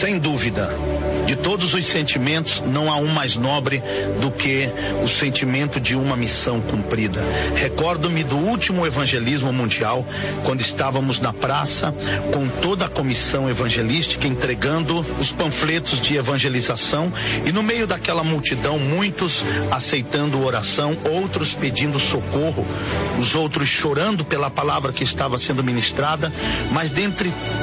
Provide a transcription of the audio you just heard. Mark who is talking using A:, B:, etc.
A: Sem dúvida, de todos os sentimentos, não há um mais nobre do que o sentimento de uma missão cumprida. Recordo-me do último evangelismo mundial, quando estávamos na praça com toda a comissão evangelística entregando os panfletos de evangelização, e no meio daquela multidão, muitos aceitando oração, outros pedindo socorro, os outros chorando pela palavra que estava sendo ministrada, mas dentre